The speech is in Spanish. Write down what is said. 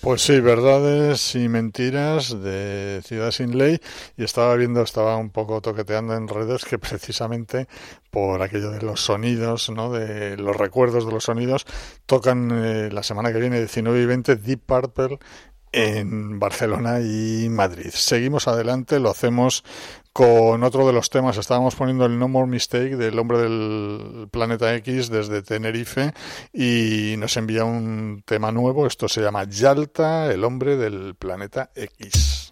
Pues sí, verdades y mentiras de Ciudad sin Ley. Y estaba un poco toqueteando en redes que precisamente por aquello de los sonidos, ¿no? De los recuerdos de los sonidos, tocan la semana que viene, 19 y 20, Deep Purple en Barcelona y Madrid. Seguimos adelante, lo hacemos con otro de los temas. Estábamos poniendo el No More Mistake del Hombre del Planeta X desde Tenerife y nos envía un tema nuevo. Esto se llama Yalta, el Hombre del Planeta X.